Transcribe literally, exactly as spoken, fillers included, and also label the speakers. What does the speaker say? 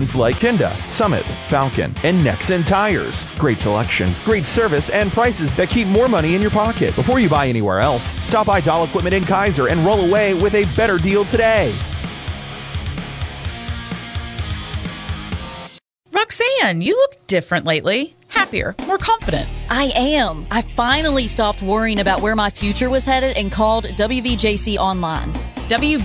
Speaker 1: brands like Kenda, Summit, Falcon, and Nexen tires. Great selection, great service, and prices that keep more money in your pocket. Before you buy anywhere else, stop by Dahl Equipment in Kaiser and roll away with a better deal today.
Speaker 2: Roxanne, you look different lately. Happier, more confident.
Speaker 3: I am. I finally stopped worrying about where my future was headed and called W V J C Online.
Speaker 2: W